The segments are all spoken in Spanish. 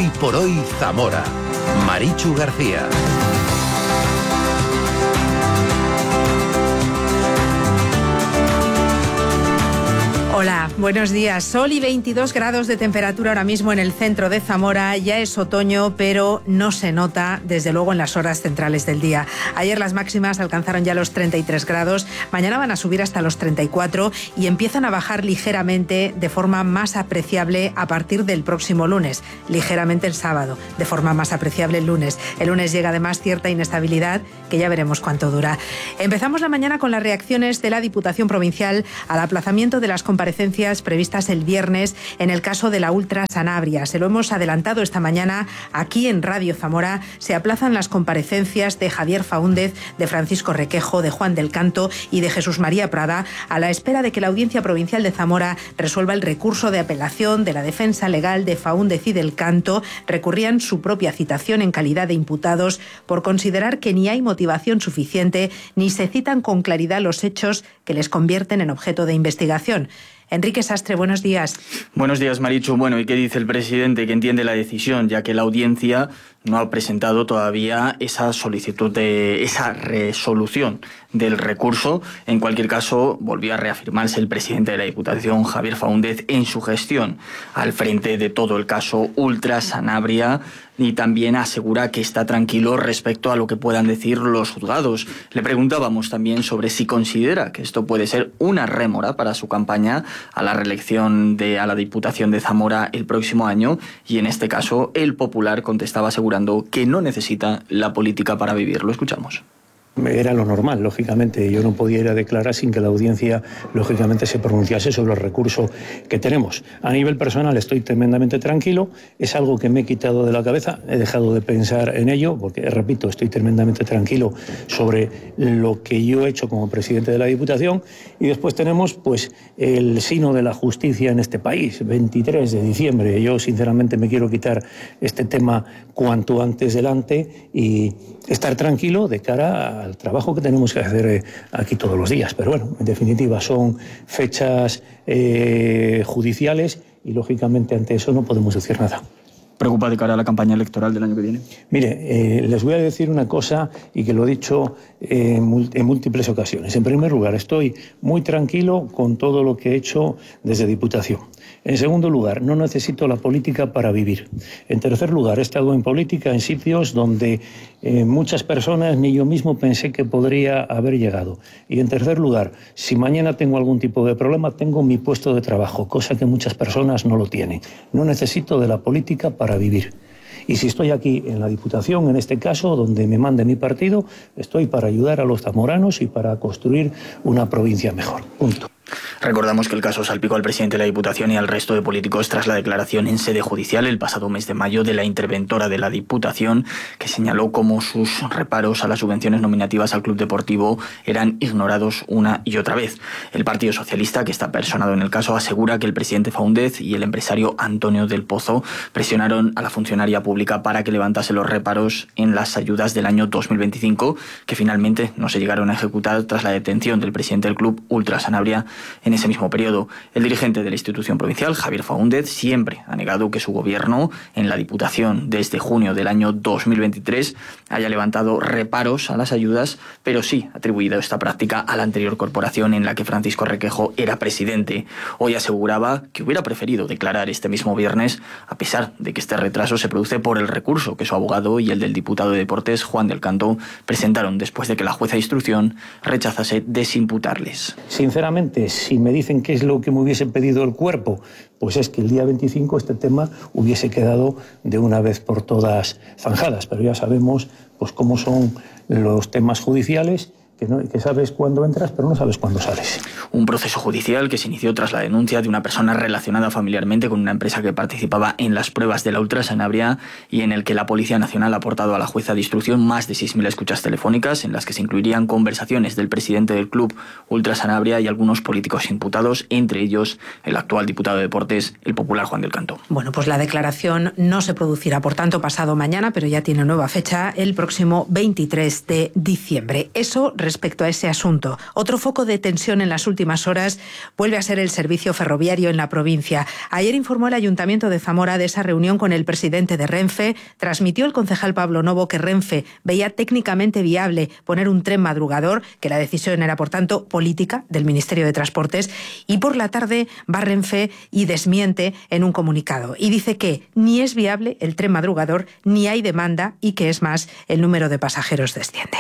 Hoy por hoy Zamora. Marichu García. Hola, buenos días. Sol y 22 grados de temperatura ahora mismo en el centro de Zamora. Ya es otoño, pero no se nota, desde luego, en las horas centrales del día. Ayer las máximas alcanzaron ya los 33 grados. Mañana van a subir hasta los 34 y empiezan a bajar ligeramente, de forma más apreciable, a partir del próximo lunes. Ligeramente el sábado, de forma más apreciable el lunes. El lunes llega además cierta inestabilidad, que ya veremos cuánto dura. Empezamos la mañana con las reacciones de la Diputación Provincial al aplazamiento de las comparecencias previstas el viernes en el caso de la Ultra Sanabria. Se lo hemos adelantado esta mañana aquí en Radio Zamora. Se aplazan las comparecencias de Javier Faúndez, de Francisco Requejo, de Juan del Canto y de Jesús María Prada, a la espera de que la Audiencia Provincial de Zamora resuelva el recurso de apelación de la defensa legal de Faúndez y del Canto. Recurrían su propia citación en calidad de imputados por considerar que ni hay motivación suficiente ni se citan con claridad los hechos que les convierten en objeto de investigación. Enrique Sastre, buenos días. Buenos días, Marichu. Bueno, ¿y qué dice el presidente? Que entiende la decisión, ya que la audiencia no ha presentado todavía esa solicitud esa resolución del recurso. En cualquier caso, volvió a reafirmarse el presidente de la Diputación, Javier Faúndez, en su gestión al frente de todo el caso Ultra Sanabria, y también asegura que está tranquilo respecto a lo que puedan decir los juzgados. Le preguntábamos también sobre si considera que esto puede ser una rémora para su campaña a la reelección a la Diputación de Zamora el próximo año, y en este caso el Popular contestaba asegurando que no necesita la política para vivir. Lo escuchamos. Era lo normal, lógicamente. Yo no podía ir a declarar sin que la audiencia, lógicamente, se pronunciase sobre el recurso que tenemos. A nivel personal estoy tremendamente tranquilo. Es algo que me he quitado de la cabeza. He dejado de pensar en ello porque, repito, estoy tremendamente tranquilo sobre lo que yo he hecho como presidente de la Diputación. Y después tenemos, pues, el sino de la justicia en este país, 23 de diciembre. Yo, sinceramente, me quiero quitar este tema cuanto antes delante y estar tranquilo de cara al trabajo que tenemos que hacer aquí todos los días. Pero bueno, en definitiva son fechas judiciales y lógicamente ante eso no podemos decir nada. ¿Preocupa de cara a la campaña electoral del año que viene? Mire, les voy a decir una cosa y que lo he dicho en múltiples ocasiones. En primer lugar, estoy muy tranquilo con todo lo que he hecho desde Diputación. En segundo lugar, no necesito la política para vivir. En tercer lugar, he estado en política en sitios donde muchas personas ni yo mismo pensé que podría haber llegado. Y en tercer lugar, si mañana tengo algún tipo de problema, tengo mi puesto de trabajo, cosa que muchas personas no lo tienen. No necesito de la política para vivir. Y si estoy aquí en la Diputación, en este caso, donde me mande mi partido, estoy para ayudar a los zamoranos y para construir una provincia mejor. Punto. Recordamos que el caso salpicó al presidente de la Diputación y al resto de políticos tras la declaración en sede judicial el pasado mes de mayo de la interventora de la Diputación, que señaló cómo sus reparos a las subvenciones nominativas al club deportivo eran ignorados una y otra vez. El Partido Socialista, que está personado en el caso, asegura que el presidente Faúndez y el empresario Antonio del Pozo presionaron a la funcionaria pública para que levantase los reparos en las ayudas del año 2025, que finalmente no se llegaron a ejecutar tras la detención del presidente del club Ultra Sanabria en ese mismo periodo. El dirigente de la institución provincial, Javier Faúndez, siempre ha negado que su gobierno en la Diputación desde junio del año 2023 haya levantado reparos a las ayudas, pero sí ha atribuido esta práctica a la anterior corporación en la que Francisco Requejo era presidente. Hoy aseguraba que hubiera preferido declarar este mismo viernes, a pesar de que este retraso se produce por el recurso que su abogado y el del diputado de Deportes, Juan del Canto, presentaron después de que la jueza de instrucción rechazase desimputarles. Sinceramente, si me dicen qué es lo que me hubiese pedido el cuerpo, pues es que el día 25 este tema hubiese quedado de una vez por todas zanjadas. Pero ya sabemos pues cómo son los temas judiciales, que sabes cuándo entras, pero no sabes cuándo sales. Un proceso judicial que se inició tras la denuncia de una persona relacionada familiarmente con una empresa que participaba en las pruebas de la Ultra Sanabria y en el que la Policía Nacional ha aportado a la jueza de instrucción más de 6.000 escuchas telefónicas en las que se incluirían conversaciones del presidente del club Ultra Sanabria y algunos políticos imputados, entre ellos el actual diputado de Deportes, el popular Juan del Canto. Bueno, pues la declaración no se producirá, por tanto, pasado mañana, pero ya tiene nueva fecha, el próximo 23 de diciembre. Eso respecto a ese asunto. Otro foco de tensión en las últimas horas vuelve a ser el servicio ferroviario en la provincia. Ayer informó el Ayuntamiento de Zamora de esa reunión con el presidente de Renfe. Transmitió el concejal Pablo Novo que Renfe veía técnicamente viable poner un tren madrugador, que la decisión era, por tanto, política del Ministerio de Transportes. Y por la tarde va Renfe y desmiente en un comunicado. Y dice que ni es viable el tren madrugador, ni hay demanda y que, es más, el número de pasajeros desciende.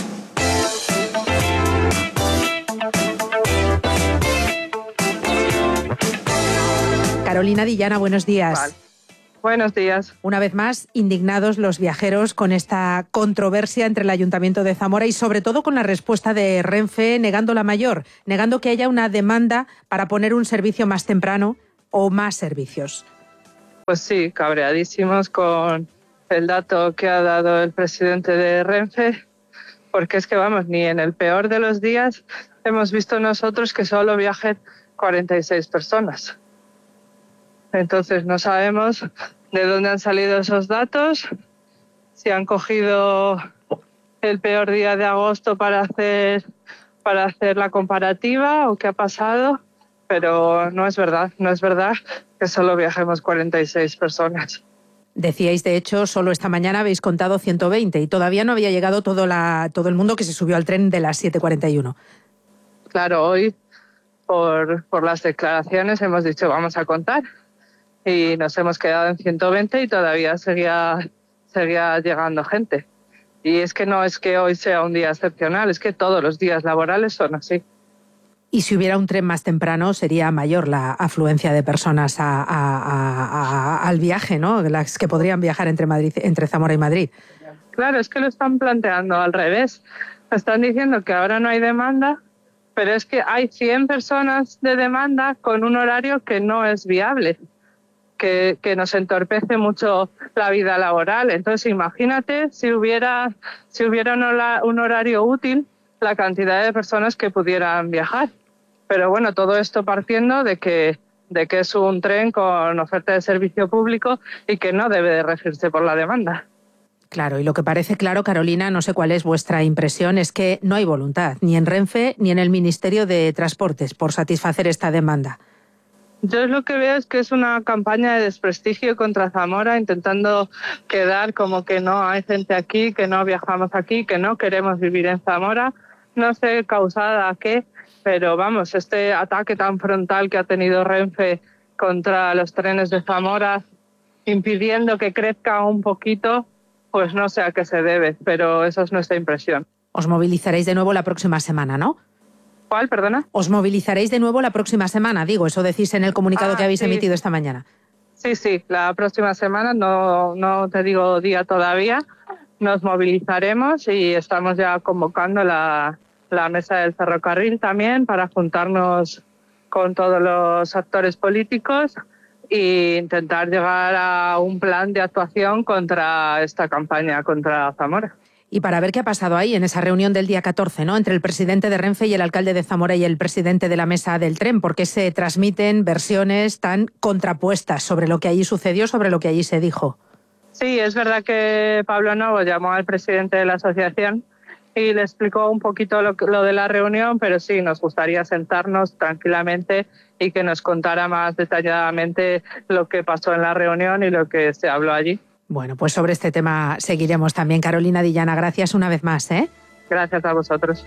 Carolina Dillana, buenos días. Vale. Buenos días. Una vez más, indignados los viajeros con esta controversia entre el Ayuntamiento de Zamora y sobre todo con la respuesta de Renfe negando la mayor, negando que haya una demanda para poner un servicio más temprano o más servicios. Pues sí, cabreadísimos con el dato que ha dado el presidente de Renfe, porque es que vamos, ni en el peor de los días hemos visto nosotros que solo viajen 46 personas. Entonces no sabemos de dónde han salido esos datos, si han cogido el peor día de agosto para hacer la comparativa o qué ha pasado, pero no es verdad que solo viajemos 46 personas. Decíais, de hecho, solo esta mañana habéis contado 120 y todavía no había llegado todo el mundo que se subió al tren de las 7:41. Claro, hoy por las declaraciones hemos dicho vamos a contar y nos hemos quedado en 120 y todavía seguía llegando gente. Y es que no es que hoy sea un día excepcional, es que todos los días laborales son así. Y si hubiera un tren más temprano sería mayor la afluencia de personas al viaje, ¿no? Las que podrían viajar entre Zamora y Madrid. Claro, es que lo están planteando al revés. Están diciendo que ahora no hay demanda, pero es que hay 100 personas de demanda con un horario que no es viable, que nos entorpece mucho la vida laboral. Entonces, imagínate si hubiera un horario útil, la cantidad de personas que pudieran viajar. Pero bueno, todo esto partiendo de que es un tren con oferta de servicio público y que no debe de regirse por la demanda. Claro, y lo que parece claro, Carolina, no sé cuál es vuestra impresión, es que no hay voluntad, ni en Renfe ni en el Ministerio de Transportes, por satisfacer esta demanda. Yo lo que veo es que es una campaña de desprestigio contra Zamora, intentando quedar como que no hay gente aquí, que no viajamos aquí, que no queremos vivir en Zamora. No sé causada a qué, pero vamos, este ataque tan frontal que ha tenido Renfe contra los trenes de Zamora, impidiendo que crezca un poquito, pues no sé a qué se debe, pero esa es nuestra impresión. Os movilizaréis de nuevo la próxima semana, ¿no? ¿Cuál, perdona? Os movilizaréis de nuevo la próxima semana, digo, eso decís en el comunicado que habéis emitido esta mañana. Sí, la próxima semana, no te digo día todavía, nos movilizaremos y estamos ya convocando la mesa del ferrocarril también para juntarnos con todos los actores políticos e intentar llegar a un plan de actuación contra esta campaña contra Zamora. Y para ver qué ha pasado ahí en esa reunión del día 14, ¿no? Entre el presidente de Renfe y el alcalde de Zamora y el presidente de la mesa del tren, porque se transmiten versiones tan contrapuestas sobre lo que allí sucedió, sobre lo que allí se dijo. Sí, es verdad que Pablo Novo llamó al presidente de la asociación y le explicó un poquito lo de la reunión, pero sí, nos gustaría sentarnos tranquilamente y que nos contara más detalladamente lo que pasó en la reunión y lo que se habló allí. Bueno, pues sobre este tema seguiremos también. Carolina Dillana, gracias una vez más, ¿eh? Gracias a vosotros.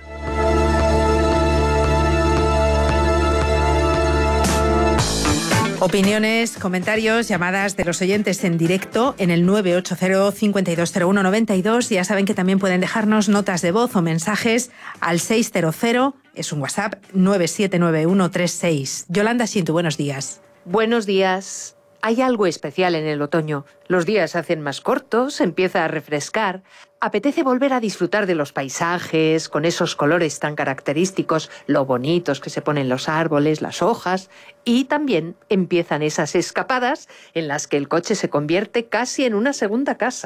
Opiniones, comentarios, llamadas de los oyentes en directo en el 980-5201-92. Ya saben que también pueden dejarnos notas de voz o mensajes al 600, es un WhatsApp, 979136. Yolanda Shintu, buenos días. Buenos días. Hay algo especial en el otoño. Los días se hacen más cortos, empieza a refrescar. Apetece volver a disfrutar de los paisajes, con esos colores tan característicos, lo bonitos que se ponen los árboles, las hojas. Y también empiezan esas escapadas en las que el coche se convierte casi en una segunda casa.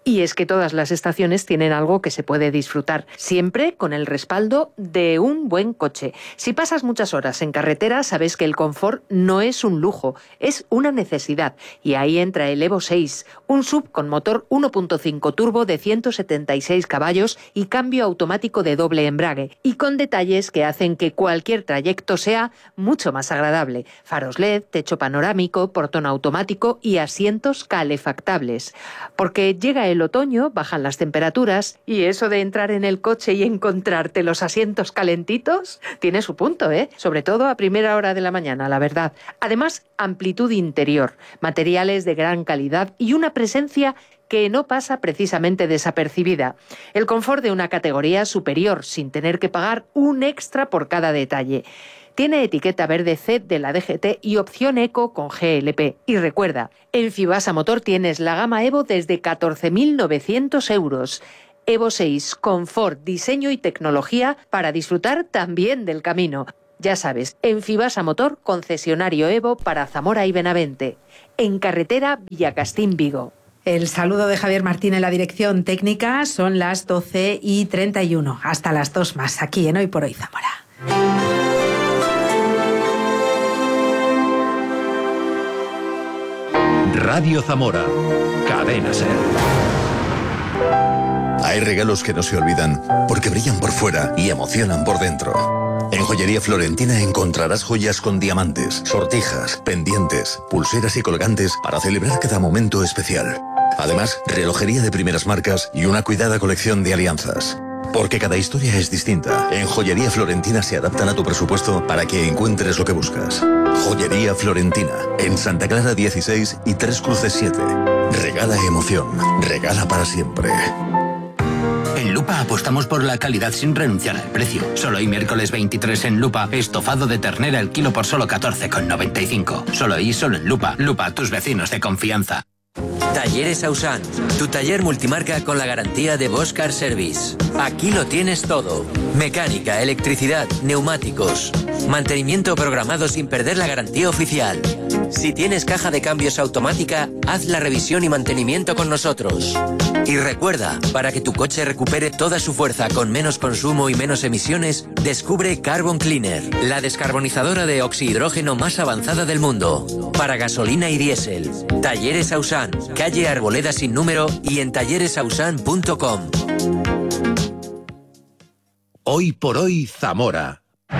Y es que todas las estaciones tienen algo que se puede disfrutar, siempre con el respaldo de un buen coche. Si pasas muchas horas en carretera, sabes que el confort no es un lujo, es una necesidad. Y ahí entra el Evo 6, un SUV con motor 1.5 turbo de 176 caballos y cambio automático de doble embrague, y con detalles que hacen que cualquier trayecto sea mucho más agradable. Faros LED, techo panorámico, portón automático y asientos calefactables. Porque llega el otoño, bajan las temperaturas, y eso de entrar en el coche y encontrarte los asientos calentitos tiene su punto, sobre todo a primera hora de la mañana, la verdad. Además, amplitud interior, materiales de gran calidad y una presencia que no pasa precisamente desapercibida. El confort de una categoría superior, sin tener que pagar un extra por cada detalle. Tiene etiqueta verde C de la DGT y opción Eco con GLP. Y recuerda, en Fibasa Motor tienes la gama Evo desde 14.900 euros. Evo 6, confort, diseño y tecnología para disfrutar también del camino. Ya sabes, en Fibasa Motor, concesionario Evo para Zamora y Benavente. En carretera Villacastín-Vigo. El saludo de Javier Martín en la dirección técnica. Son las 12:31. Hasta las 2 más, aquí en Hoy por Hoy Zamora. Radio Zamora, Cadena SER. Hay regalos que no se olvidan porque brillan por fuera y emocionan por dentro. En Joyería Florentina encontrarás joyas con diamantes, sortijas, pendientes, pulseras y colgantes para celebrar cada momento especial. Además, relojería de primeras marcas y una cuidada colección de alianzas. Porque cada historia es distinta. En Joyería Florentina se adaptan a tu presupuesto para que encuentres lo que buscas. Joyería Florentina, en Santa Clara 16 y Tres Cruces 7. Regala emoción, regala para siempre. En Lupa apostamos por la calidad sin renunciar al precio. Solo hoy miércoles 23 en Lupa, estofado de ternera el kilo por solo 14,95. Solo hoy, solo en Lupa. Lupa, tus vecinos de confianza. Talleres Ausan, tu taller multimarca con la garantía de Bosch Car Service. Aquí lo tienes todo. Mecánica, electricidad, neumáticos. Mantenimiento programado sin perder la garantía oficial. Si tienes caja de cambios automática, haz la revisión y mantenimiento con nosotros. Y recuerda, para que tu coche recupere toda su fuerza con menos consumo y menos emisiones, descubre Carbon Cleaner, la descarbonizadora de oxihidrógeno más avanzada del mundo. Para gasolina y diésel. Talleres Ausan, calle Arboleda sin número y en talleresausan.com. Hoy por Hoy Zamora.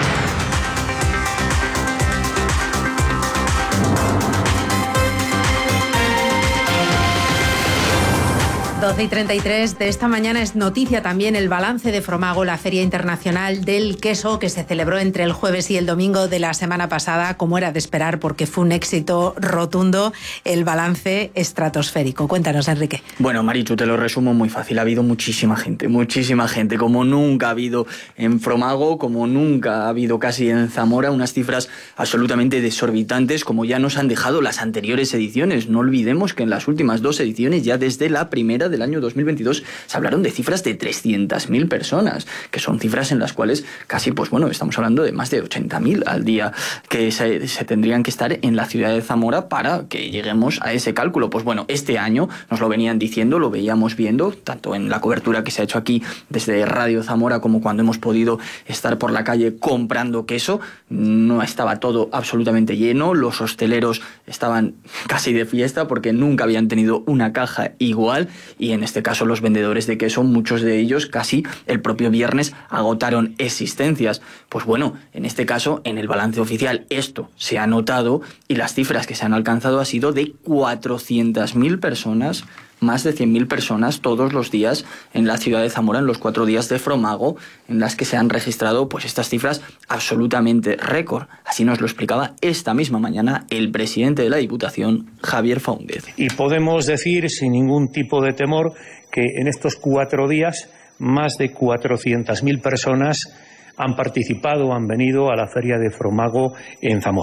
y 33 de esta mañana es noticia también el balance de Fromago, la Feria Internacional del Queso, que se celebró entre el jueves y el domingo de la semana pasada, como era de esperar, porque fue un éxito rotundo, el balance estratosférico. Cuéntanos, Enrique. Bueno, Marichu, te lo resumo muy fácil. Ha habido muchísima gente, como nunca ha habido en Fromago, como nunca ha habido casi en Zamora, unas cifras absolutamente desorbitantes, como ya nos han dejado las anteriores ediciones. No olvidemos que en las últimas 2 ediciones, ya desde la primera del año 2022, se hablaron de cifras de 300.000 personas, que son cifras en las cuales casi, estamos hablando de más de 80.000 al día que se tendrían que estar en la ciudad de Zamora para que lleguemos a ese cálculo. Este año nos lo venían diciendo, lo veíamos viendo, tanto en la cobertura que se ha hecho aquí desde Radio Zamora como cuando hemos podido estar por la calle comprando queso. No estaba todo absolutamente lleno, los hosteleros estaban casi de fiesta porque nunca habían tenido una caja igual. Y en este caso los vendedores de queso, muchos de ellos casi el propio viernes agotaron existencias. En este caso, en el balance oficial esto se ha notado y las cifras que se han alcanzado ha sido de 400.000 personas, más de 100.000 personas todos los días en la ciudad de Zamora en los 4 días de Fromago, en las que se han registrado estas cifras absolutamente récord. Así nos lo explicaba esta misma mañana el presidente de la Diputación, Javier Faúndez. Y podemos decir sin ningún tipo de temor que en estos 4 días más de 400.000 personas han participado, han venido a la Feria de Fromago en Zamora.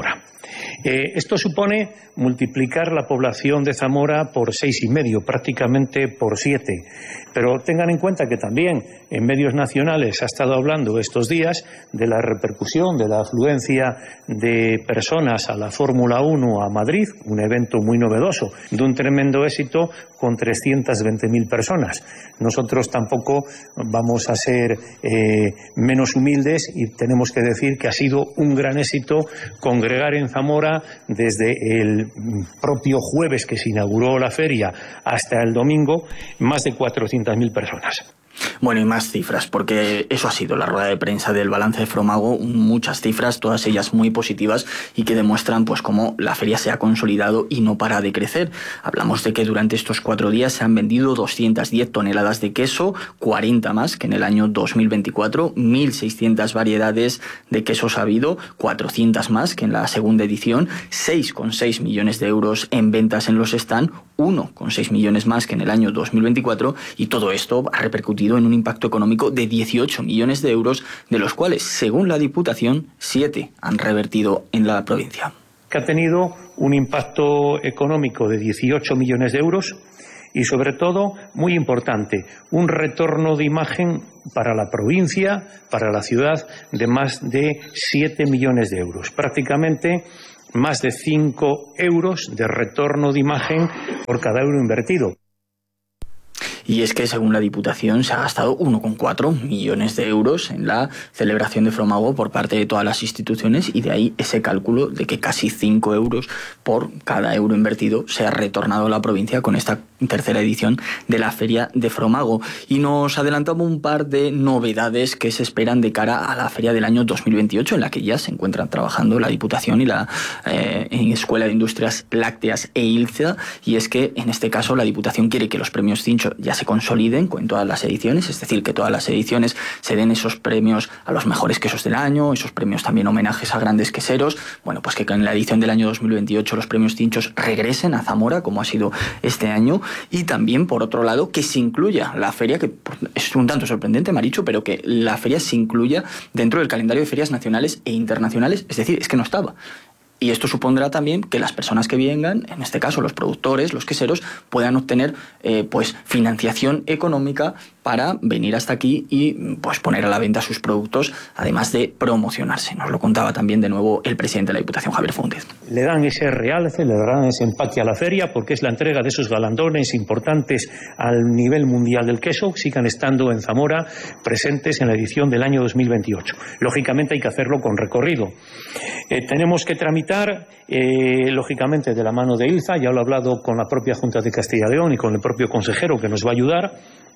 Esto supone multiplicar la población de Zamora por 6,5, prácticamente por 7. Pero tengan en cuenta que también en medios nacionales se ha estado hablando estos días de la repercusión de la afluencia de personas a la Fórmula 1 a Madrid, un evento muy novedoso, de un tremendo éxito con 320.000 personas. Nosotros tampoco vamos a ser menos humildes y tenemos que decir que ha sido un gran éxito congregar en Zamora desde el propio jueves que se inauguró la feria hasta el domingo más de 400.000 personas. Bueno, y más cifras, porque eso ha sido la rueda de prensa del balance de Fromago, muchas cifras, todas ellas muy positivas y que demuestran pues cómo la feria se ha consolidado y no para de crecer. Hablamos de que durante estos 4 días se han vendido 210 toneladas de queso, 40 más que en el año 2024, 1.600 variedades de quesos ha habido, 400 más que en la segunda edición, 6,6 millones de euros en ventas en los stand, 1,6 millones más que en el año 2024 y todo esto ha repercutido en un impacto económico de 18 millones de euros, de los cuales, según la Diputación, 7 han revertido en la provincia. Que ha tenido un impacto económico de 18 millones de euros y, sobre todo, muy importante, un retorno de imagen para la provincia, para la ciudad, de más de 7 millones de euros. Prácticamente más de 5 euros de retorno de imagen por cada euro invertido. Y es que, según la Diputación, se ha gastado 1,4 millones de euros en la celebración de Fromago por parte de todas las instituciones y de ahí ese cálculo de que casi 5 euros por cada euro invertido se ha retornado a la provincia con esta tercera edición de la Feria de Fromago. Y nos adelantamos un par de novedades que se esperan de cara a la feria del año 2028, en la que ya se encuentran trabajando la Diputación y la Escuela de Industrias Lácteas e ILZA, y es que en este caso la Diputación quiere que los premios Cincho ya se consoliden con todas las ediciones, es decir, que todas las ediciones se den esos premios a los mejores quesos del año, esos premios también homenajes a grandes queseros. Bueno, pues que en la edición del año 2028 los premios Cinchos regresen a Zamora, como ha sido este año, y también, por otro lado, que se incluya la feria, que es un tanto sorprendente, Marichu, pero que la feria se incluya dentro del calendario de ferias nacionales e internacionales, es decir, es que no estaba. Y esto supondrá también que las personas que vengan, en este caso los productores, los queseros, puedan obtener pues financiación económica para venir hasta aquí y pues poner a la venta sus productos, además de promocionarse. Nos lo contaba también de nuevo el presidente de la Diputación, Javier Fúndez. Le dan ese realce, le dan ese empaque a la feria, porque es la entrega de esos galardones importantes al nivel mundial del queso, sigan estando en Zamora presentes en la edición del año 2028. Lógicamente hay que hacerlo con recorrido. Tenemos que tramitar, lógicamente, de la mano de ILZA, ya lo he hablado con la propia Junta de Castilla y León y con el propio consejero que nos va a ayudar,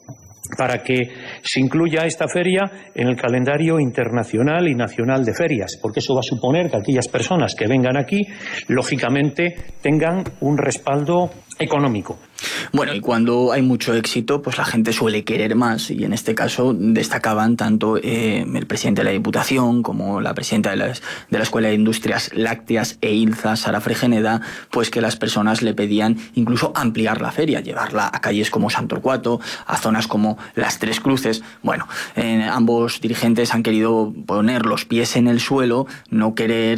para que se incluya esta feria en el calendario internacional y nacional de ferias, porque eso va a suponer que aquellas personas que vengan aquí, lógicamente, tengan un respaldo económico. Bueno, y cuando hay mucho éxito, pues la gente suele querer más, y en este caso destacaban tanto el presidente de la Diputación como la presidenta de la Escuela de Industrias Lácteas e ILZA, Sara Fregeneda, pues que las personas le pedían incluso ampliar la feria, llevarla a calles como Sant Torquato, a zonas como Las Tres Cruces. Bueno, ambos dirigentes han querido poner los pies en el suelo, no querer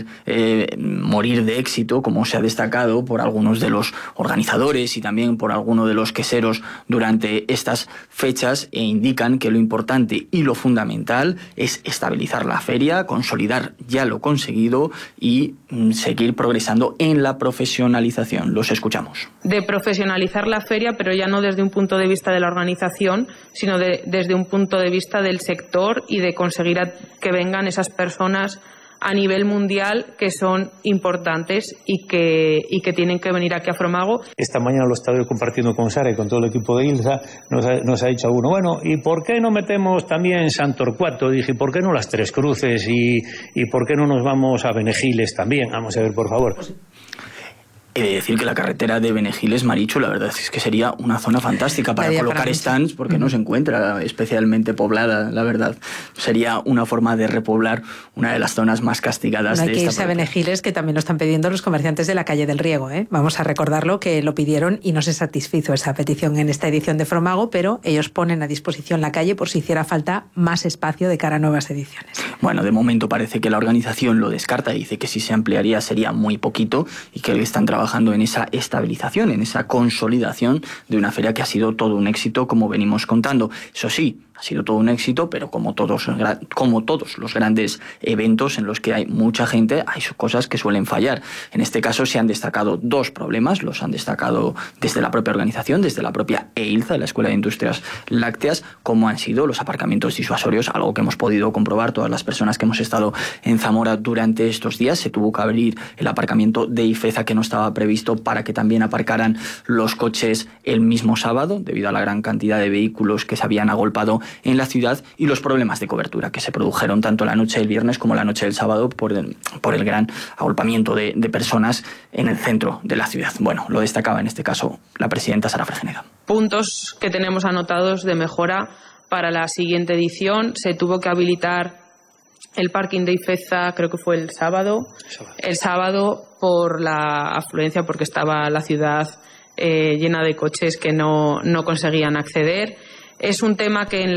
morir de éxito, como se ha destacado por algunos de los organizadores y también por alguno de los queseros durante estas fechas, e indican que lo importante y lo fundamental es estabilizar la feria, consolidar ya lo conseguido y seguir progresando en la profesionalización. Los escuchamos. De profesionalizar la feria, pero ya no desde un punto de vista de la organización, sino desde un punto de vista del sector y de conseguir que vengan esas personas a nivel mundial que son importantes y que tienen que venir aquí a Fromago. Esta mañana lo estaba compartiendo con Sara y con todo el equipo de ILZA. Nos ha dicho uno, bueno, ¿y por qué no metemos también Sant Torquato? Dije, ¿por qué no Las Tres Cruces? ¿Y por qué no nos vamos a Benegiles también? Vamos a ver, por favor. He de decir que la carretera de Benegiles-Marichu, la verdad es que sería una zona fantástica para colocar stands, porque no se encuentra especialmente poblada, la verdad. Sería una forma de repoblar una de las zonas más castigadas de esta provincia. Hay que irse a Benegiles, que también lo están pidiendo los comerciantes de la calle del Riego, ¿eh? Vamos a recordarlo, que lo pidieron y no se satisfizo esa petición en esta edición de Fromago, pero ellos ponen a disposición la calle por si hiciera falta más espacio de cara a nuevas ediciones. Bueno, de momento parece que la organización lo descarta y dice que si se ampliaría sería muy poquito y que están trabajando en esa estabilización, en esa consolidación de una feria que ha sido todo un éxito, como venimos contando. Eso sí, ha sido todo un éxito, pero como todos los grandes eventos en los que hay mucha gente, hay cosas que suelen fallar. En este caso se han destacado dos problemas, los han destacado desde la propia organización, desde la propia EILZA, la Escuela de Industrias Lácteas, como han sido los aparcamientos disuasorios, algo que hemos podido comprobar todas las personas que hemos estado en Zamora durante estos días. Se tuvo que abrir el aparcamiento de IFEZA, que no estaba previsto, para que también aparcaran los coches el mismo sábado, debido a la gran cantidad de vehículos que se habían agolpado en la ciudad, y los problemas de cobertura que se produjeron tanto la noche del viernes como la noche del sábado por el gran agolpamiento de personas en el centro de la ciudad. Bueno, lo destacaba en este caso la presidenta Sara Fregeneda. Puntos que tenemos anotados de mejora para la siguiente edición. Se tuvo que habilitar el parking de IFEZA, creo que fue el sábado por la afluencia, porque estaba la ciudad llena de coches que no conseguían acceder. Es un tema que en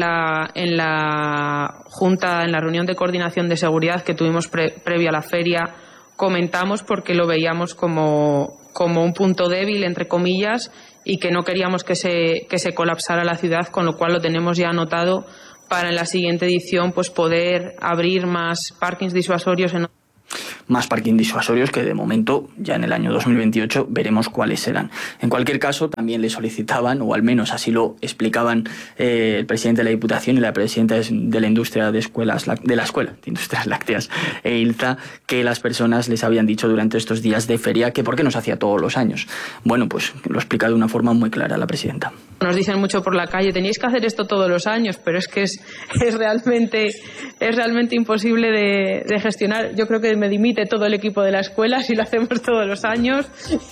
la Junta, en la reunión de coordinación de seguridad que tuvimos previa a la feria, comentamos, porque lo veíamos como un punto débil, entre comillas, y que no queríamos que se colapsara la ciudad, con lo cual lo tenemos ya anotado para en la siguiente edición pues poder abrir más parkings disuasorios Más parking disuasorios que de momento, ya en el año 2028, veremos cuáles serán. En cualquier caso, también le solicitaban, o al menos así lo explicaban el presidente de la Diputación y la presidenta de la Industria de la Escuela de Industrias Lácteas, EILZA, que las personas les habían dicho durante estos días de feria que por qué no se hacía todos los años. Bueno, pues lo explica de una forma muy clara la presidenta. Nos dicen mucho por la calle, tenéis que hacer esto todos los años, pero es que es realmente imposible de gestionar. Yo creo que me dimite todo el equipo de la escuela si lo hacemos todos los años.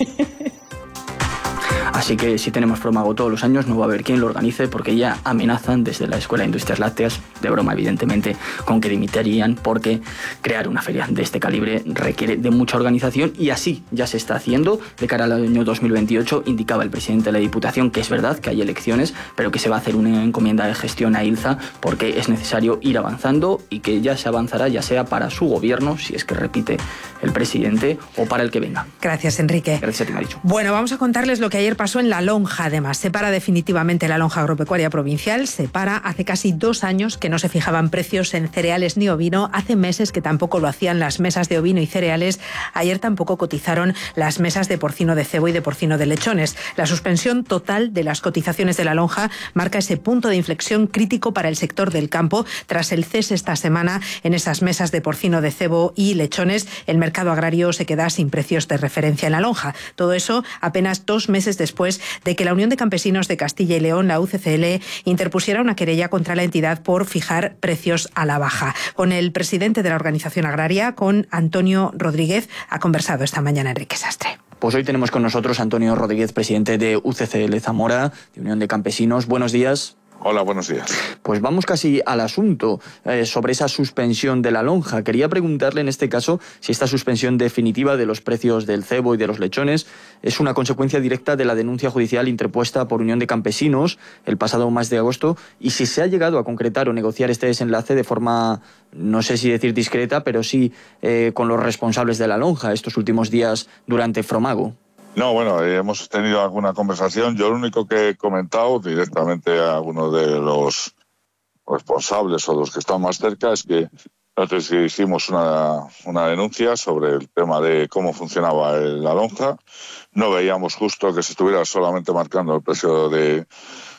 Así que si tenemos Fromago todos los años, no va a haber quien lo organice, porque ya amenazan desde la Escuela de Industrias Lácteas, de broma evidentemente, con que dimitirían, porque crear una feria de este calibre requiere de mucha organización, y así ya se está haciendo. De cara al año 2028 indicaba el presidente de la Diputación que es verdad que hay elecciones, pero que se va a hacer una encomienda de gestión a ILZA, porque es necesario ir avanzando, y que ya se avanzará, ya sea para su gobierno, si es que repite el presidente, o para el que venga. Gracias, Enrique. Gracias a ti, Marichu. Bueno, vamos a contarles lo que ayer pasó en la lonja. Además, se para definitivamente la lonja agropecuaria provincial. Se para hace casi 2 años que no se fijaban precios en cereales ni ovino. Hace meses que tampoco lo hacían las mesas de ovino y cereales. Ayer tampoco cotizaron las mesas de porcino de cebo y de porcino de lechones. La suspensión total de las cotizaciones de la lonja marca ese punto de inflexión crítico para el sector del campo. Tras el cese esta semana en esas mesas de porcino de cebo y lechones, el mercado agrario se queda sin precios de referencia en la lonja. Todo eso apenas 2 meses después de que la Unión de Campesinos de Castilla y León, la UCCL, interpusiera una querella contra la entidad por fijar precios a la baja. Con el presidente de la organización agraria, con Antonio Rodríguez, ha conversado esta mañana Enrique Sastre. Pues hoy tenemos con nosotros a Antonio Rodríguez, presidente de UCCL Zamora, de Unión de Campesinos. Buenos días. Hola, buenos días. Pues vamos casi al asunto sobre esa suspensión de la lonja. Quería preguntarle en este caso si esta suspensión definitiva de los precios del cebo y de los lechones es una consecuencia directa de la denuncia judicial interpuesta por Unión de Campesinos el pasado mes de agosto, y si se ha llegado a concretar o negociar este desenlace de forma, no sé si decir discreta, pero sí con los responsables de la lonja estos últimos días durante Fromago. No, bueno, hemos tenido alguna conversación. Yo lo único que he comentado directamente a uno de los responsables o los que están más cerca es que nosotros hicimos una denuncia sobre el tema de cómo funcionaba la lonja. No veíamos justo que se estuviera solamente marcando el precio del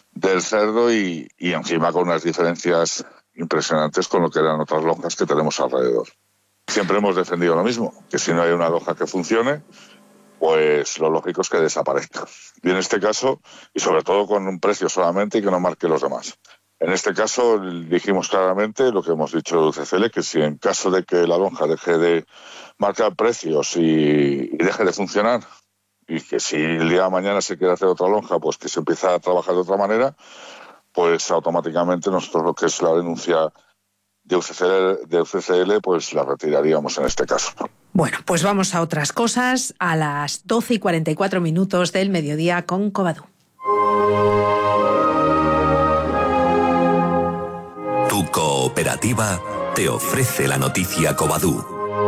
cerdo y encima con unas diferencias impresionantes con lo que eran otras lonjas que tenemos alrededor. Siempre hemos defendido lo mismo, que si no hay una lonja que funcione, pues lo lógico es que desaparezca. Y en este caso, y sobre todo con un precio solamente y que no marque los demás. En este caso dijimos claramente lo que hemos dicho de UCCL, que si en caso de que la lonja deje de marcar precios y deje de funcionar, y que si el día de mañana se quiere hacer otra lonja, pues que se empieza a trabajar de otra manera, pues automáticamente nosotros lo que es la denuncia de UCCL, pues la retiraríamos en este caso. Bueno, pues vamos a otras cosas, a las 12:44 del mediodía con Covadú. Tu cooperativa te ofrece la noticia Covadú.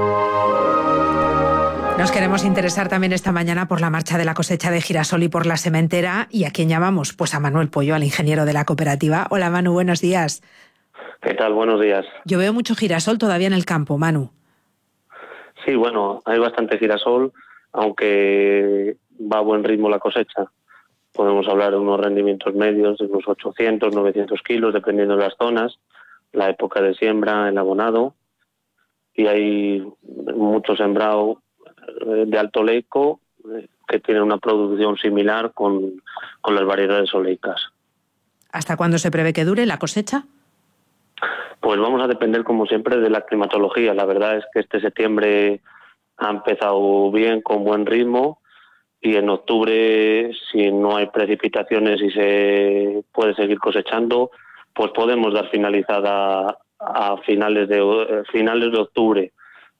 Nos queremos interesar también esta mañana por la marcha de la cosecha de girasol y por la sementera. ¿Y a quién llamamos? Pues a Manuel Pollo, al ingeniero de la cooperativa. Hola Manu, buenos días. ¿Qué tal? Buenos días. Yo veo mucho girasol todavía en el campo, Manu. Sí, bueno, hay bastante girasol, aunque va a buen ritmo la cosecha. Podemos hablar de unos rendimientos medios de unos 800, 900 kilos, dependiendo de las zonas, la época de siembra, el abonado. Y hay mucho sembrado de alto leico que tiene una producción similar con las variedades oleicas. ¿Hasta cuándo se prevé que dure la cosecha? Pues vamos a depender, como siempre, de la climatología. La verdad es que este septiembre ha empezado bien, con buen ritmo, y en octubre, si no hay precipitaciones y se puede seguir cosechando, pues podemos dar finalizada a finales de octubre,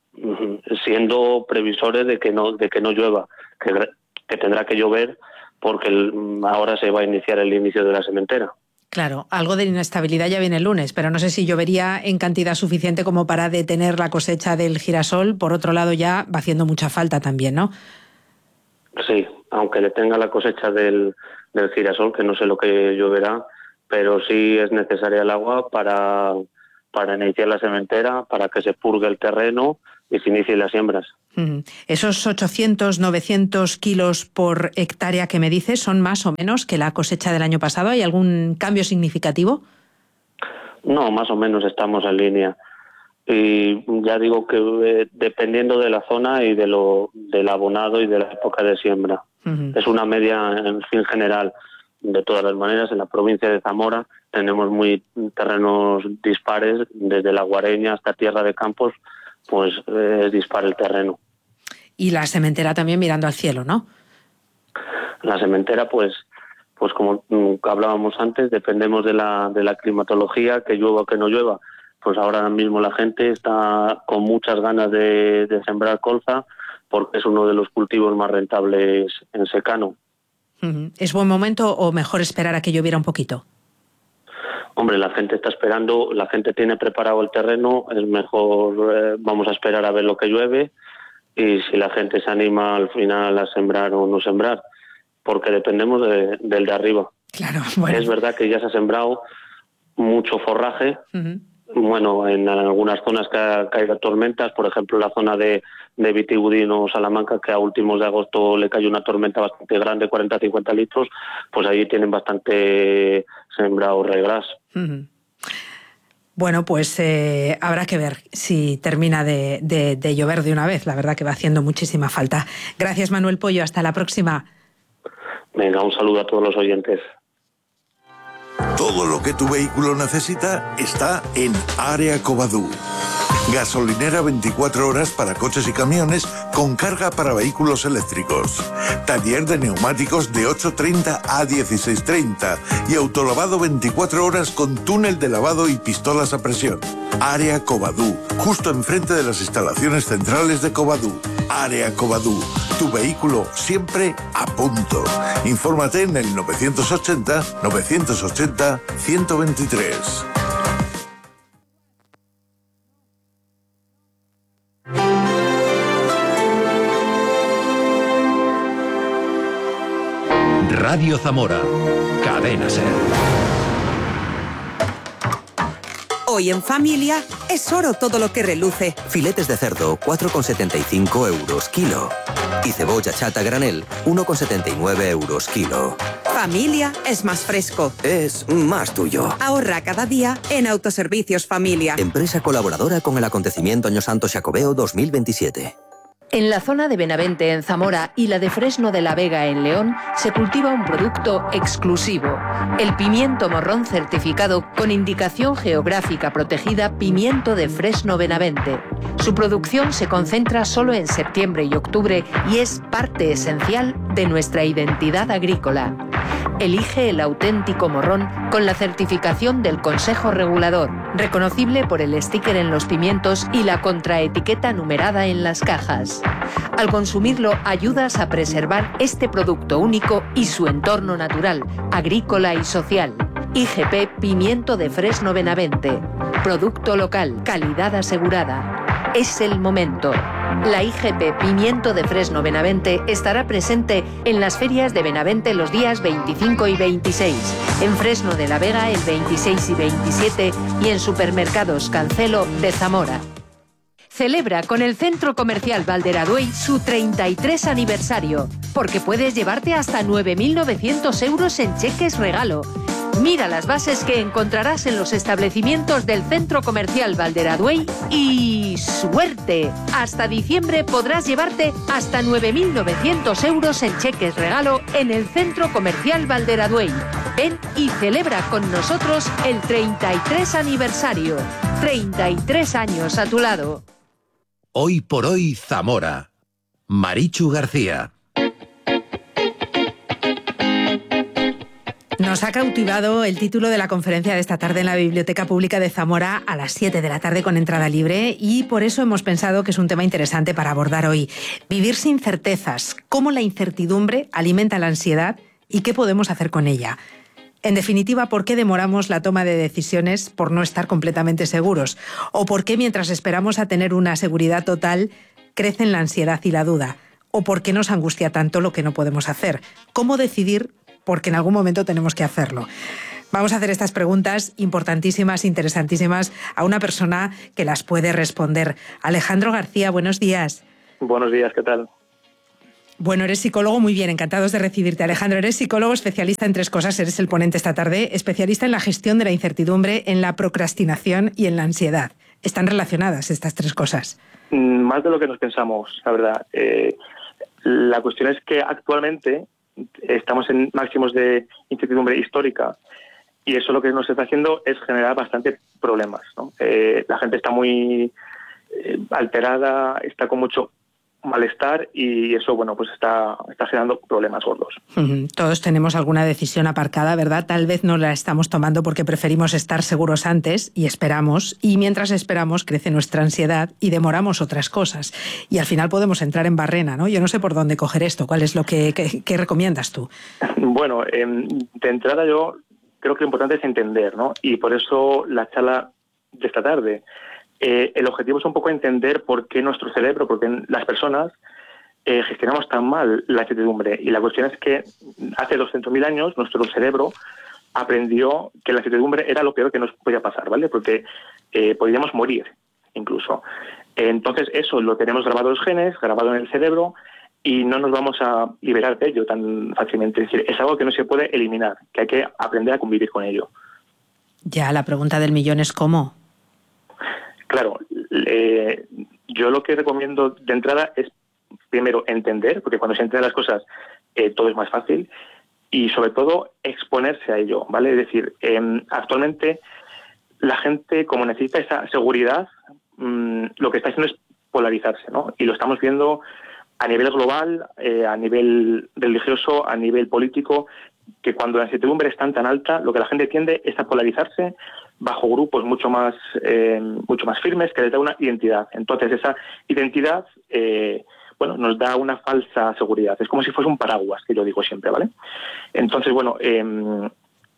siendo previsores de que no llueva, que tendrá que llover porque ahora se va a iniciar el inicio de la sementera. Claro, algo de inestabilidad ya viene el lunes, pero no sé si llovería en cantidad suficiente como para detener la cosecha del girasol. Por otro lado, ya va haciendo mucha falta también, ¿no? Sí, aunque detenga la cosecha del girasol, que no sé lo que lloverá, pero sí es necesaria el agua para iniciar la sementera, para que se purgue el terreno y se inicien las siembras. Esos 800, 900 kilos por hectárea que me dices, ¿son más o menos que la cosecha del año pasado? ¿Hay algún cambio significativo? No, más o menos estamos en línea. Y ya digo que dependiendo de la zona y del abonado y de la época de siembra. Es una media en fin general. De todas las maneras, en la provincia de Zamora tenemos muy terrenos dispares, desde la Guareña hasta Tierra de Campos, pues es dispar el terreno. Y la sementera también mirando al cielo, ¿no? La sementera, pues como hablábamos antes, dependemos de la climatología, que llueva o que no llueva. Pues ahora mismo la gente está con muchas ganas de sembrar colza, porque es uno de los cultivos más rentables en secano. ¿Es buen momento o mejor esperar a que lloviera un poquito? Hombre, la gente está esperando, la gente tiene preparado el terreno, es mejor, vamos a esperar a ver lo que llueve y si la gente se anima al final a sembrar o no sembrar, porque dependemos del de arriba. Claro, bueno. Es verdad que ya se ha sembrado mucho forraje. Bueno, en algunas zonas que ha caído tormentas, por ejemplo la zona de Vitigudín o Salamanca, que a últimos de agosto le cayó una tormenta bastante grande, 40-50 litros, pues ahí tienen bastante sembrado regras. Bueno, pues habrá que ver si termina de llover de una vez. La verdad que va haciendo muchísima falta. Gracias, Manuel Pollo. Hasta la próxima. Venga, un saludo a todos los oyentes. Todo lo que tu vehículo necesita está en Área Covadú. Gasolinera 24 horas para coches y camiones con carga para vehículos eléctricos. Taller de neumáticos de 8:30 a 16:30 y autolavado 24 horas con túnel de lavado y pistolas a presión. Área Covadú, justo enfrente de las instalaciones centrales de Covadú. Área Covadú, tu vehículo siempre a punto. Infórmate en el 980-980-123. Radio Zamora, Cadena Ser. Hoy en familia es oro todo lo que reluce. Filetes de cerdo, 4,75 euros kilo. Y cebolla chata granel, 1,79 euros kilo. Familia es más fresco. Es más tuyo. Ahorra cada día en Autoservicios Familia. Empresa colaboradora con el acontecimiento Año Santo Xacobeo 2027. En la zona de Benavente, en Zamora, y la de Fresno de la Vega, en León, se cultiva un producto exclusivo, el pimiento morrón certificado con indicación geográfica protegida Pimiento de Fresno Benavente. Su producción se concentra solo en septiembre y octubre y es parte esencial de nuestra identidad agrícola. Elige el auténtico morrón con la certificación del Consejo Regulador, reconocible por el sticker en los pimientos y la contraetiqueta numerada en las cajas. Al consumirlo, ayudas a preservar este producto único y su entorno natural, agrícola y social. IGP Pimiento de Fresno Benavente. Producto local, calidad asegurada. Es el momento. La IGP Pimiento de Fresno Benavente estará presente en las ferias de Benavente los días 25 y 26, en Fresno de la Vega el 26 y 27 y en Supermercados Cancelo de Zamora. Celebra con el Centro Comercial Valderaduey su 33 aniversario, porque puedes llevarte hasta 9.900 euros en cheques regalo. Mira las bases que encontrarás en los establecimientos del Centro Comercial Valderaduey y ¡suerte! Hasta diciembre podrás llevarte hasta 9.900 euros en cheques regalo en el Centro Comercial Valderaduey. Ven y celebra con nosotros el 33 aniversario. 33 años a tu lado. Hoy por hoy Zamora. Marichu García. Nos ha cautivado el título de la conferencia de esta tarde en la Biblioteca Pública de Zamora a las 7 de la tarde con entrada libre y por eso hemos pensado que es un tema interesante para abordar hoy. Vivir sin certezas, cómo la incertidumbre alimenta la ansiedad y qué podemos hacer con ella. En definitiva, ¿por qué demoramos la toma de decisiones por no estar completamente seguros? ¿O por qué mientras esperamos a tener una seguridad total crecen la ansiedad y la duda? ¿O por qué nos angustia tanto lo que no podemos hacer? ¿Cómo decidir? Porque en algún momento tenemos que hacerlo. Vamos a hacer estas preguntas importantísimas, interesantísimas, a una persona que las puede responder. Alejandro García, buenos días. Buenos días, ¿qué tal? Bueno, eres psicólogo, muy bien, encantados de recibirte. Alejandro, eres psicólogo, especialista en 3 cosas, eres el ponente esta tarde, especialista en la gestión de la incertidumbre, en la procrastinación y en la ansiedad. ¿Están relacionadas estas 3 cosas? Más de lo que nos pensamos, la verdad. La cuestión es que actualmente estamos en máximos de incertidumbre histórica y eso lo que nos está haciendo es generar bastante problemas, ¿no? La gente está muy alterada, está con mucho malestar y eso, bueno, pues está generando problemas gordos. Todos tenemos alguna decisión aparcada, ¿verdad? Tal vez no la estamos tomando porque preferimos estar seguros antes y esperamos, y mientras esperamos crece nuestra ansiedad y demoramos otras cosas. Y al final podemos entrar en barrena, ¿no? Yo no sé por dónde coger esto. ¿Cuál es lo que recomiendas tú? Bueno, de entrada yo creo que lo importante es entender, ¿no? Y por eso la charla de esta tarde. El objetivo es un poco entender por qué nuestro cerebro, por qué las personas gestionamos tan mal la incertidumbre. Y la cuestión es que hace 200.000 años nuestro cerebro aprendió que la incertidumbre era lo peor que nos podía pasar, ¿vale? Porque podríamos morir incluso. Entonces eso lo tenemos grabado en los genes, grabado en el cerebro y no nos vamos a liberar de ello tan fácilmente. Es decir, es algo que no se puede eliminar, que hay que aprender a convivir con ello. Ya, la pregunta del millón es ¿cómo? Claro, yo lo que recomiendo de entrada es primero entender, porque cuando se entienden las cosas todo es más fácil, y sobre todo exponerse a ello, ¿vale? Es decir, actualmente la gente, como necesita esa seguridad, lo que está haciendo es polarizarse, ¿no? Y lo estamos viendo a nivel global, a nivel religioso, a nivel político, que cuando la incertidumbre es tan alta, lo que la gente tiende es a polarizarse bajo grupos mucho más firmes que les da una identidad. Entonces esa identidad nos da una falsa seguridad. Es como si fuese un paraguas, que yo digo siempre, ¿vale? Entonces, bueno, el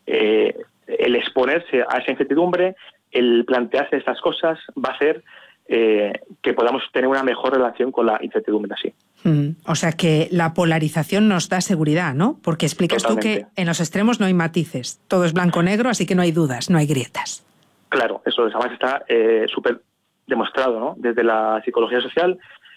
exponerse a esa incertidumbre, el plantearse estas cosas va a hacer que podamos tener una mejor relación con la incertidumbre así. O sea que la polarización nos da seguridad, ¿no? Porque explicas Totalmente. Tú que en los extremos no hay matices, todo es blanco-negro, así que no hay dudas, no hay grietas. Claro, eso además está súper demostrado, ¿no? Desde la psicología social,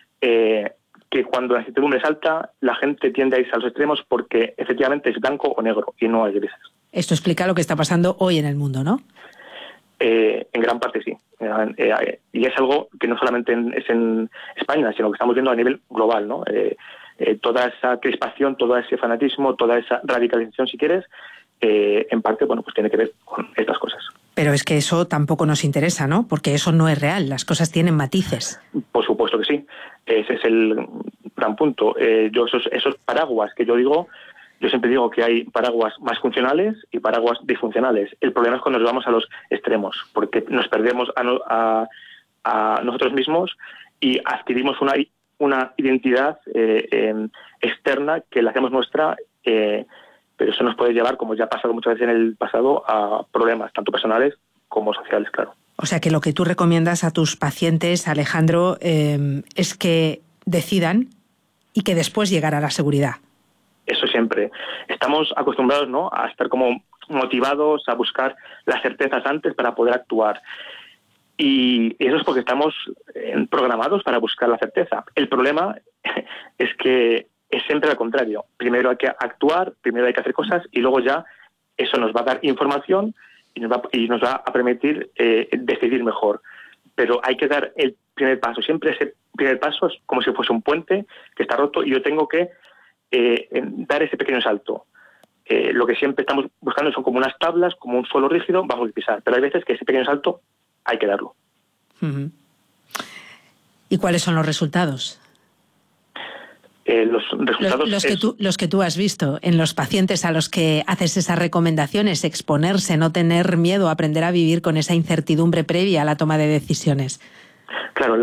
que cuando la incertidumbre es alta, la gente tiende a irse a los extremos porque efectivamente es blanco o negro y no hay grises. Esto explica lo que está pasando hoy en el mundo, ¿no? En gran parte sí. Y es algo que no solamente es en España, sino que estamos viendo a nivel global, ¿no? Toda esa crispación, todo ese fanatismo, toda esa radicalización, si quieres, en parte, bueno, pues tiene que ver con estas cosas. Pero es que eso tampoco nos interesa, ¿no? Porque eso no es real, las cosas tienen matices. Por supuesto que sí. Ese es el gran punto. Esos paraguas que yo digo, yo siempre digo que hay paraguas más funcionales y paraguas disfuncionales. El problema es cuando nos vamos a los extremos, porque nos perdemos a nosotros mismos y adquirimos una identidad externa que la hacemos nuestra, pero eso nos puede llevar, como ya ha pasado muchas veces en el pasado, a problemas tanto personales como sociales, claro. O sea que lo que tú recomiendas a tus pacientes, Alejandro, es que decidan y que después llegará la seguridad. Eso siempre. Estamos acostumbrados, ¿no?, a estar como motivados a buscar las certezas antes para poder actuar. Y eso es porque estamos programados para buscar la certeza. El problema es que es siempre al contrario. Primero hay que actuar, primero hay que hacer cosas y luego ya eso nos va a dar información y nos va a permitir decidir mejor. Pero hay que dar el primer paso. Siempre ese primer paso es como si fuese un puente que está roto y yo tengo que dar ese pequeño salto. Lo que siempre estamos buscando son como unas tablas, como un suelo rígido, vamos a pisar. Pero hay veces que ese pequeño salto hay que darlo. Uh-huh. ¿Y cuáles son los resultados? Los resultados los que tú has visto en los pacientes a los que haces esas recomendaciones, exponerse, no tener miedo, aprender a vivir con esa incertidumbre previa a la toma de decisiones. Claro,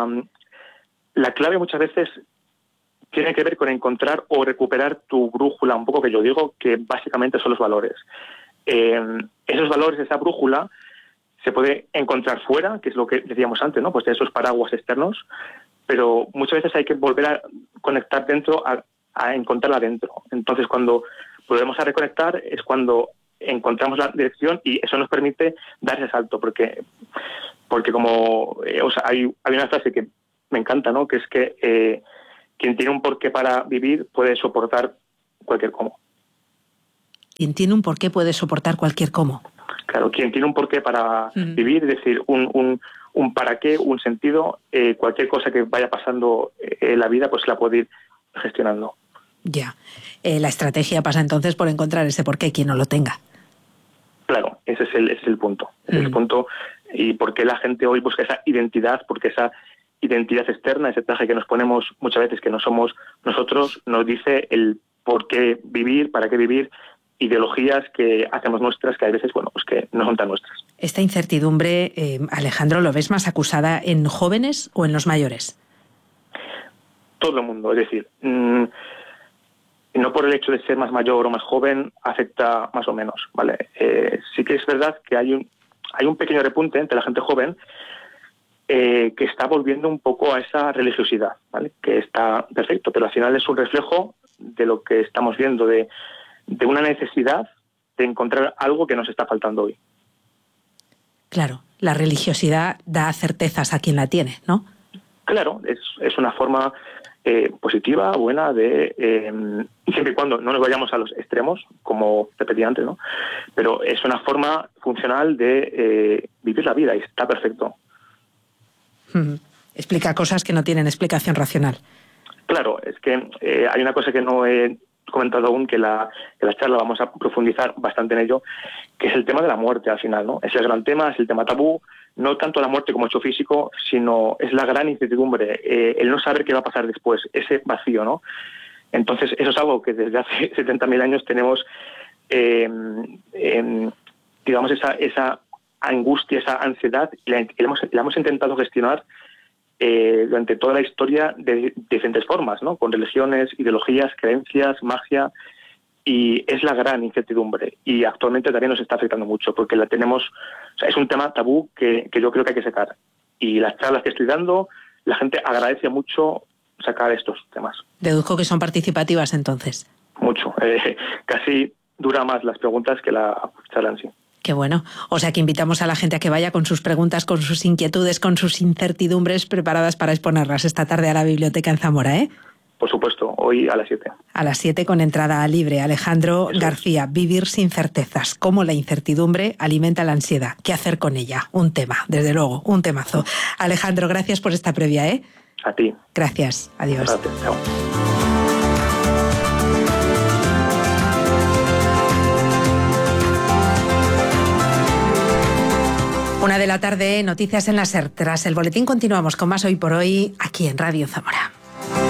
la clave muchas veces tiene que ver con encontrar o recuperar tu brújula, un poco que yo digo que básicamente son los valores. Esos valores, esa brújula, se puede encontrar fuera, que es lo que decíamos antes, ¿no? Pues de esos paraguas externos, pero muchas veces hay que volver a conectar dentro, a encontrarla dentro. Entonces, cuando volvemos a reconectar es cuando encontramos la dirección y eso nos permite dar ese salto, porque como hay una frase que me encanta, ¿no?, que es que quien tiene un porqué para vivir puede soportar cualquier cómo. Quien tiene un porqué puede soportar cualquier cómo. Claro, quien tiene un porqué para vivir, es decir, un para qué, un sentido, cualquier cosa que vaya pasando en la vida, pues la puede ir gestionando. Ya. La estrategia pasa entonces por encontrar ese porqué, quien no lo tenga. Claro, ese es el punto. Ese es el punto. Y por qué la gente hoy busca esa identidad, porque esa identidad externa, ese traje que nos ponemos muchas veces que no somos nosotros, nos dice el por qué vivir, para qué vivir, ideologías que hacemos nuestras, que a veces, bueno, pues que no son tan nuestras. ¿Esta incertidumbre, Alejandro, lo ves más acusada en jóvenes o en los mayores? Todo el mundo, es decir, no por el hecho de ser más mayor o más joven afecta más o menos, ¿vale? Sí que es verdad que hay un pequeño repunte entre la gente joven que está volviendo un poco a esa religiosidad, ¿vale? Que está perfecto, pero al final es un reflejo de lo que estamos viendo, de una necesidad de encontrar algo que nos está faltando hoy. Claro, la religiosidad da certezas a quien la tiene, ¿no? Claro, es una forma positiva, buena, de siempre y cuando no nos vayamos a los extremos, como repetí antes, ¿no? Pero es una forma funcional de vivir la vida y está perfecto. Explica cosas que no tienen explicación racional. Claro, es que hay una cosa que no he comentado aún, que la charla vamos a profundizar bastante en ello, que es el tema de la muerte al final, ¿no? Es el gran tema, es el tema tabú, no tanto la muerte como hecho físico, sino es la gran incertidumbre, el no saber qué va a pasar después, ese vacío, ¿no? Entonces, eso es algo que desde hace 70.000 años tenemos, digamos, esa angustia, esa ansiedad, y la hemos intentado gestionar durante toda la historia de diferentes formas, ¿no? Con religiones, ideologías, creencias, magia, y es la gran incertidumbre. Y actualmente también nos está afectando mucho, porque la tenemos, o sea, es un tema tabú que yo creo que hay que sacar. Y las charlas que estoy dando, la gente agradece mucho sacar estos temas. Deduzco que son participativas entonces. Mucho. Casi dura más las preguntas que la charla en sí. Qué bueno. O sea que invitamos a la gente a que vaya con sus preguntas, con sus inquietudes, con sus incertidumbres preparadas para exponerlas esta tarde a la biblioteca en Zamora, ¿eh? Por supuesto. hoy a las 7. A las 7 con entrada libre. Alejandro García, vivir sin certezas. Cómo la incertidumbre alimenta la ansiedad. ¿Qué hacer con ella? Un tema, desde luego, un temazo. Alejandro, gracias por esta previa, ¿eh? A ti. Gracias. Adiós. Gracias. Chao. Una de la tarde, noticias en la SER. Tras el boletín continuamos con más Hoy por Hoy aquí en Radio Zamora.